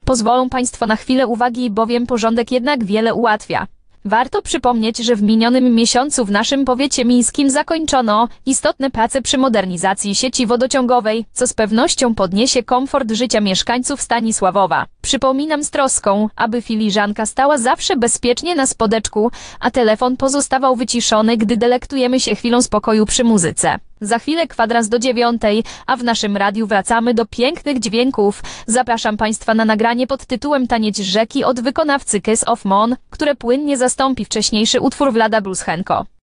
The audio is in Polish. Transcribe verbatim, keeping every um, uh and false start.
Pozwolą Państwo na chwilę uwagi, bowiem porządek jednak wiele ułatwia. Warto przypomnieć, że w minionym miesiącu w naszym powiecie mińskim zakończono istotne prace przy modernizacji sieci wodociągowej, co z pewnością podniesie komfort życia mieszkańców Stanisławowa. Przypominam z troską, aby filiżanka stała zawsze bezpiecznie na spodeczku, a telefon pozostawał wyciszony, gdy delektujemy się chwilą spokoju przy muzyce. Za chwilę kwadrans do dziewiątej, a w naszym radiu wracamy do pięknych dźwięków. Zapraszam Państwa na nagranie pod tytułem Taniec rzeki od wykonawcy Kiss of Moon, które płynnie zastąpi wcześniejszy utwór Vlada Blues Henko.